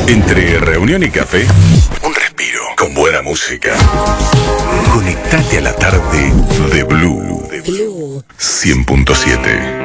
Entre reunión y café, un respiro con buena música. Conectate a la tarde de Blue 100.7.